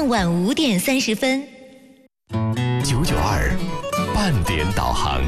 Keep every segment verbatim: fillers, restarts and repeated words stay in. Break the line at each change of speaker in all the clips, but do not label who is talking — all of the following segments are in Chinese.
晚五点三十分。
九九二半点导航。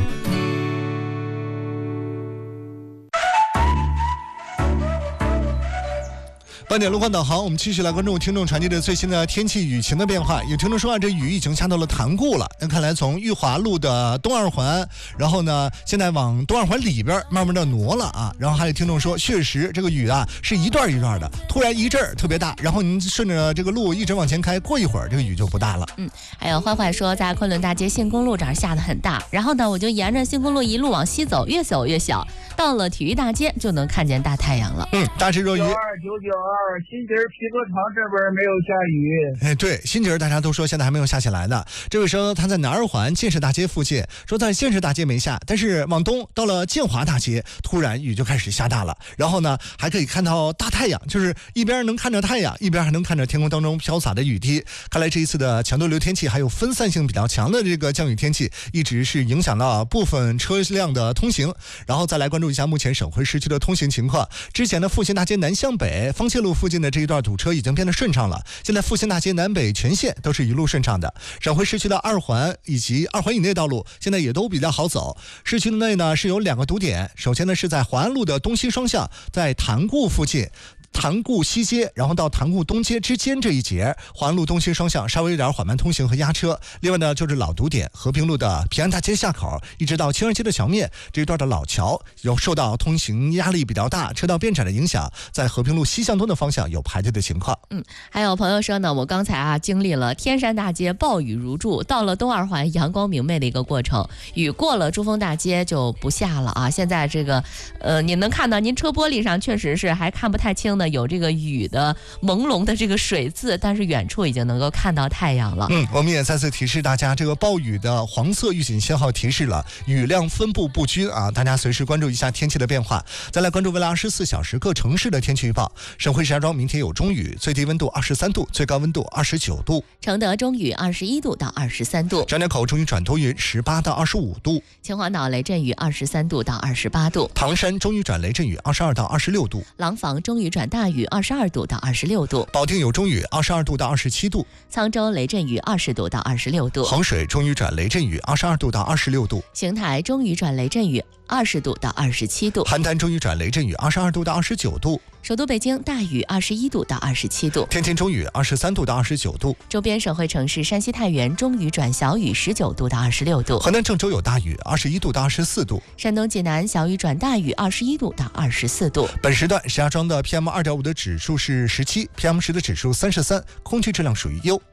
半点路况导航，我们继续来关注听众传递的最新的天气雨情的变化。有听众说啊，这雨已经下到了塘沽了。那看来从裕华路的东二环，然后呢，现在往东二环里边慢慢的挪了啊。然后还有听众说，确实这个雨啊是一段一段的，突然一阵儿特别大，然后您顺着这个路一直往前开，过一会儿这个雨就不大了。
嗯，还有坏坏说，在昆仑大街信公路这儿下的很大，然后呢，我就沿着信公路一路往西走，越走越小，到了体育大街就能看见大太阳了。
嗯，大致若雨。
九二九九二。新集皮革厂这边没有下雨。
哎，对，新集大家都说现在还没有下起来的。这位说他在南二环建设大街附近，说在建设大街没下，但是往东到了建华大街，突然雨就开始下大了。然后呢，还可以看到大太阳，就是一边能看着太阳，一边还能看着天空当中飘洒的雨滴。看来这一次的强对流天气还有分散性比较强的这个降雨天气，一直是影响到部分车辆的通行。然后再来关注一下目前省会市区的通行情况。之前的复兴大街南向北方切路附近的这一段堵车已经变得顺畅了，现在复兴大街南北全线都是一路顺畅的。省会市区的二环以及二环以内道路现在也都比较好走。市区内呢是有两个堵点，首先呢是在环安路的东西双向，在塘沽附近。塘沽西街，然后到塘沽东街之间这一节，环安路东西双向稍微有点缓慢通行和压车。另外呢，就是老堵点和平路的平安大街下口，一直到青儿街的桥面这一段的老桥，有受到通行压力比较大、车道变窄的影响，在和平路西向东的方向有排队的情况。
嗯，还有朋友说呢，我刚才啊经历了天山大街暴雨如注，到了东二环阳光明媚的一个过程，雨过了珠峰大街就不下了啊。现在这个呃，你能看到您车玻璃上确实是还看不太清的。有这个雨的朦胧的这个水渍，但是远处已经能够看到太阳了。
嗯，我们也再次提示大家，这个暴雨的黄色预警信号提示了，雨量分布不均啊，大家随时关注一下天气的变化。再来关注未来二十四小时各城市的天气预报。省会石家庄明天有中雨，最低温度二十三度，最高温度二十九度。
承德中雨二十一度到二十三度。
张家口中雨转多云十八到二十五度。
秦皇岛雷阵雨二十三度到二十八度。
唐山中雨转雷阵雨二十二到二十六度。
廊坊中雨转大雨二十二度到二十六度。
保定有中雨二十二度到二十七度。
沧州雷阵雨二十度到二十六度。
衡水中雨转雷阵雨二十二度到二十六度。
邢台中雨转雷阵雨二十度到二十七度。
邯郸中雨转雷阵雨二十二度到二十九度。
首都北京大雨二十一度到二十七度。
天津中雨二十三度到二十九度。
周边省会城市山西太原中雨转小雨十九度到二十六度。
河南郑州有大雨二十一度到二十四度。
山东济南小雨转大雨二十一度到二十四度。
本时段石家庄的 P M 二点五 的指数是十七， P M 十 的指数三十三，空气质量属于优。